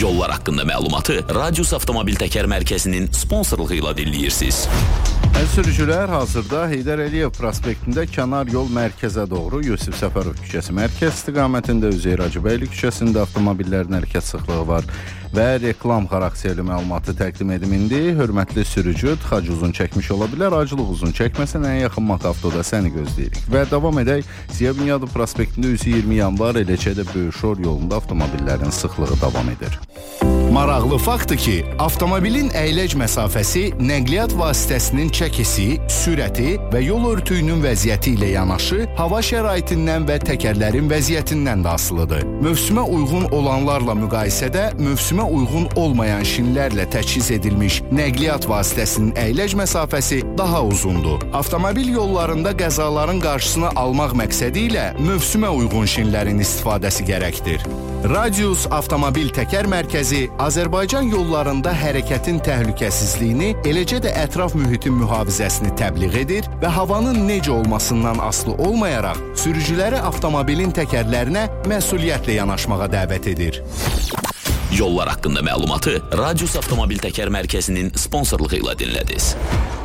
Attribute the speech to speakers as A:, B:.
A: Yollar haqqında məlumatı Radius Avtomobil Təkər Mərkəzinin sponsorluğu ilə dinləyirsiniz.
B: Sürücülər hazırda Heydər Əliyev prospektində kənar yol mərkəzə doğru Yusif Səfərov küçəsi mərkəz istiqamətində Üzeyir Hacıbəyli küçəsində avtomobillərin hərəkət sıxlığı var və reklam xarakterli məlumatı təqdim edimindi. Hörmətli sürücü, tıxac uzun çəkmiş ola bilər, acılıq uzun çəkməsə ən yaxın Makavtoda səni gözləyirik. Və davam edək, Ziya Bünyadov prospektində üzü 20 yanvar eləcə də Böyükşor yolunda avtomobillərin sıxlığı davam edir.
C: Maraqlı faktdır ki, avtomobilin əyləc məsafəsi nəqliyyat vasitəsinin çəkisi, sürəti və yol örtüyünün vəziyyəti ilə yanaşı, hava şəraitindən və təkərlərin vəziyyətindən də asılıdır. Mövsümə uyğun olanlarla müqayisədə mövsümə uyğun olmayan şinlərlə təchiz edilmiş nəqliyyat vasitəsinin əyləc məsafəsi daha uzundur. Avtomobil yollarında qəzaların qarşısını almaq məqsədi ilə mövsümə uyğun şinlərin istifadəsi gərəkdir. Radius Avtomobil Təkər Mərkəzi Azərbaycan yollarında hərəkətin təhlükəsizliyini, eləcə də ətraf mühitin mühafizəsini təbliğ edir və havanın necə olmasından asılı olmayaraq sürücüləri avtomobilin təkərlərinə məsuliyyətlə yanaşmağa dəvət edir.
A: Yollar haqqında məlumatı Radius Avtomobil Təkər Mərkəzinin sponsorluğu ilə dinlədiniz.